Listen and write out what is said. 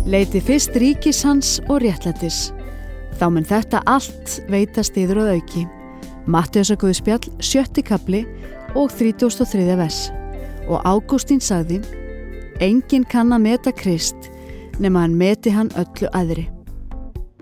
Leiti fyrst ríkis hans og réttlætis. Þá mun þetta allt veitast yður að auki. Matteusarguðspjall 7. kapli og 33. vers. Og Ágústín sagði: Enginn kann að meta Krist nema hann meti hann öllu æðri.